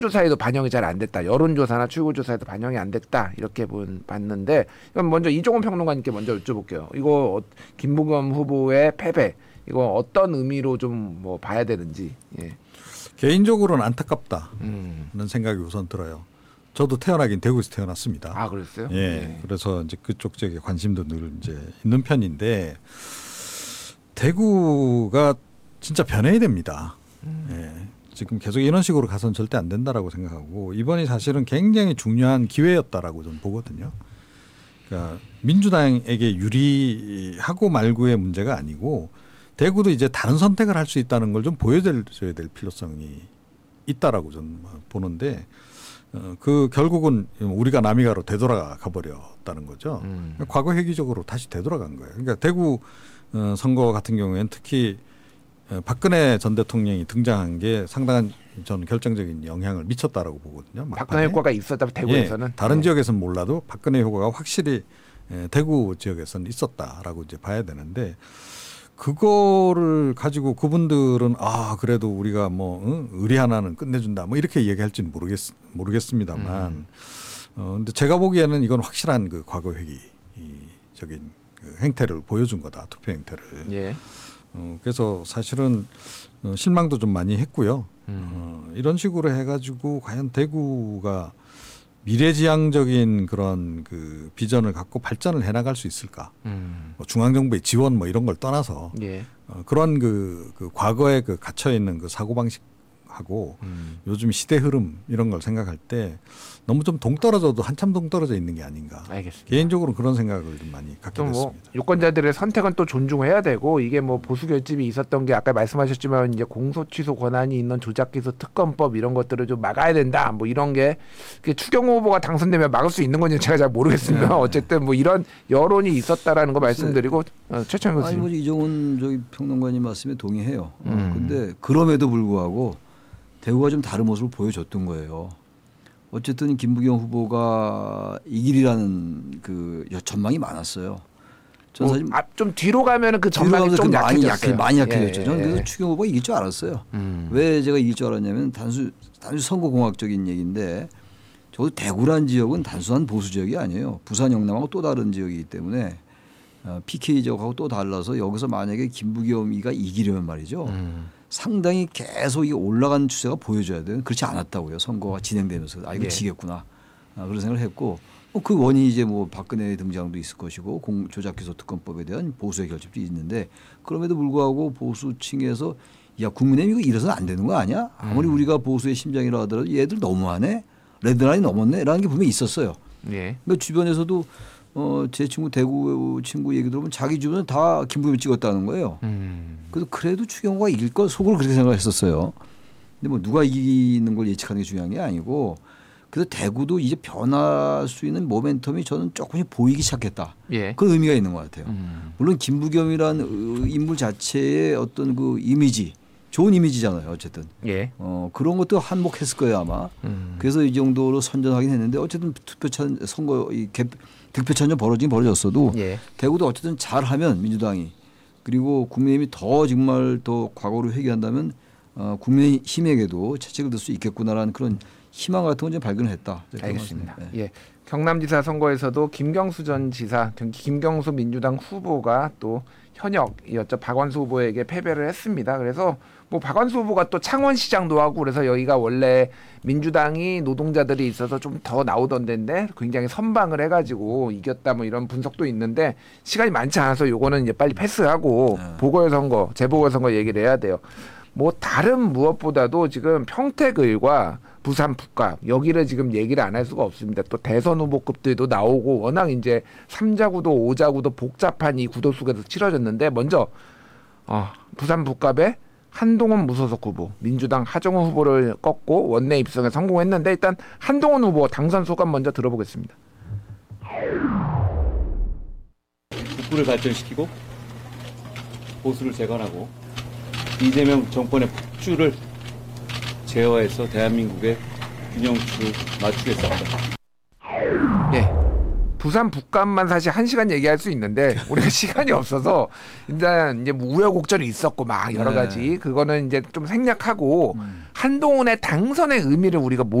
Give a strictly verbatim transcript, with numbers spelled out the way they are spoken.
조사에도 반영이 잘 안 됐다. 여론조사나 출구조사에도 반영이 안 됐다. 이렇게 본, 봤는데 그럼 먼저 이종훈 평론가님께 먼저 여쭤볼게요. 이거 김부겸 후보의 패배 이거 어떤 의미로 좀 뭐 봐야 되는지. 예. 개인적으로는 안타깝다는 음. 생각이 우선 들어요. 저도 태어나긴 대구에서 태어났습니다. 아 그랬어요? 예. 예. 그래서 이제 그쪽 지역에 관심도 늘 이제 있는 편인데 대구가 진짜 변해야 됩니다. 음. 예. 지금 계속 이런 식으로 가서는 절대 안 된다라고 생각하고 이번이 사실은 굉장히 중요한 기회였다라고 저는 보거든요. 그러니까 민주당에게 유리하고 말고의 문제가 아니고 대구도 이제 다른 선택을 할 수 있다는 걸 좀 보여줘야 될 필요성이 있다라고 저는 보는데 어, 그 결국은 우리가 남이가로 되돌아가 버렸다는 거죠. 음. 과거 회귀적으로 다시 되돌아간 거예요. 그러니까 대구 어, 선거 같은 경우에는 특히 박근혜 전 대통령이 등장한 게 상당한 저는 결정적인 영향을 미쳤다라고 보거든요. 막판에. 박근혜 효과가 있었다 대구에서는. 예, 다른 네. 지역에서는 몰라도 박근혜 효과가 확실히 대구 지역에서는 있었다라고 이제 봐야 되는데 그거를 가지고 그분들은 아 그래도 우리가 뭐 응? 의리 하나는 끝내준다 뭐 이렇게 얘기할지는 모르겠 모르겠습니다만 음. 어 근데 제가 보기에는 이건 확실한 그 과거 회기적인 그 행태를 보여준 거다 투표 행태를. 예. 어, 그래서 사실은 어, 실망도 좀 많이 했고요. 음. 어, 이런 식으로 해가지고 과연 대구가 미래지향적인 그런 그 비전을 갖고 발전을 해나갈 수 있을까? 음. 뭐 중앙정부의 지원 뭐 이런 걸 떠나서 예. 어, 그런 그, 그 과거에 그 갇혀 있는 그 사고 방식하고 음. 요즘 시대 흐름 이런 걸 생각할 때 너무 좀 동떨어져도 한참 동떨어져 있는 게 아닌가. 알겠습니다. 개인적으로 그런 생각을 좀 많이 갖게 됐습니다. 뭐 유권자들의 선택은 또 존중해야 되고 이게 뭐 보수 결집이 있었던 게 아까 말씀하셨지만 이제 공소 취소 권한이 있는 조작기소 특검법 이런 것들을 좀 막아야 된다. 뭐 이런 게 추경호 후보가 당선되면 막을 수 있는 건지 제가 잘 모르겠습니다. 네. 어쨌든 뭐 이런 여론이 있었다라는 거 말씀드리고 어, 최창현 교수님. 아니 뭐 이종훈 저기 평론가님 말씀에 동의해요. 음. 근데 그럼에도 불구하고 대구가 좀 다른 모습을 보여줬던 거예요. 어쨌든 김부겸 후보가 이길이라는 그 전망이 많았어요. 전 사실 뭐, 아, 좀 뒤로 가면은 그 전망이 좀 많이 약해졌어요. 약해, 많이 약해졌죠. 예, 저는 예. 그래서 추경호 후보가 이길 줄 알았어요. 음. 왜 제가 이길 줄 알았냐면 단순 단순 선거공학적인 얘기인데 저도 대구란 지역은 단순한 보수 지역이 아니에요. 부산 영남하고 또 다른 지역이기 때문에 어, 피케이 지역하고 또 달라서 여기서 만약에 김부겸이가 이기려면 말이죠. 음. 상당히 계속 이게 올라간 추세가 보여줘야 돼요. 그렇지 않았다고요. 선거가 진행되면서 아 이거 예. 지겠구나 아, 그런 생각을 했고 뭐 그 원인이 이제 뭐 박근혜의 등장도 있을 것이고 공, 조작기소 특검법에 대한 보수의 결집도 있는데 그럼에도 불구하고 보수층에서 야 국민의힘 이거 이래서는 안 되는 거 아니야? 아무리 음. 우리가 보수의 심장이라 하더라도 얘들 너무하네. 레드라인 넘었네라는 게 분명히 있었어요. 예. 그러니까 주변에서도 어, 제 친구 대구 친구 얘기 들어보면 자기 주변은 다 김부겸 찍었다는 거예요. 음. 그래서 그래도 추경호가 이길 거 속으로 그렇게 생각했었어요. 근데 뭐 누가 이기는 걸 예측하는 게 중요한 게 아니고 그래서 대구도 이제 변할 수 있는 모멘텀이 저는 조금씩 보이기 시작했다. 예. 그런 의미가 있는 것 같아요. 음. 물론 김부겸이라는 인물 자체의 어떤 그 이미지 좋은 이미지잖아요. 어쨌든 예. 어, 그런 것도 한몫했을 거예요 아마. 음. 그래서 이 정도로 선전하긴 했는데 어쨌든 투표찬 선거 이 개, 득표찬전 벌어지긴 벌어졌어도 예. 대구도 어쨌든 잘하면 민주당이 그리고 국민의힘이 더 정말 더 과거로 회귀한다면 어, 국민의힘에게도 채찍을 들 수 있겠구나라는 그런 희망 같은 건 좀 발견했다. 알겠습니다. 네. 예. 경남지사 선거에서도 김경수 전 지사, 김경수 민주당 후보가 또 현역이었죠. 박원수 후보에게 패배를 했습니다. 그래서 뭐 박원수 후보가 또 창원시장도 하고 그래서 여기가 원래 민주당이 노동자들이 있어서 좀 더 나오던 데인데 굉장히 선방을 해가지고 이겼다 뭐 이런 분석도 있는데 시간이 많지 않아서 요거는 이제 빨리 패스하고 네. 보궐선거, 재보궐선거 얘기를 해야 돼요. 뭐 다른 무엇보다도 지금 평택을과 부산 북갑 여기를 지금 얘기를 안 할 수가 없습니다. 또 대선 후보급들도 나오고 워낙 이제 삼자구도 오자구도 복잡한 이 구도 속에서 치러졌는데 먼저 어, 부산 북갑의 한동훈 무소속 후보 민주당 하정우 후보를 꺾고 원내 입성에 성공했는데 일단 한동훈 후보 당선 소감 먼저 들어보겠습니다. 북부를 발전시키고 보수를 재건하고 이재명 정권의 폭주를 제어해서 대한민국의 균형추를 맞추겠습니다. 예, 부산 북간만 사실 한 시간 얘기할 수 있는데 우리가 시간이 없어서 일단 이제 뭐 우여곡절이 있었고 막 여러 네. 가지 그거는 이제 좀 생략하고 음. 한동훈의 당선의 의미를 우리가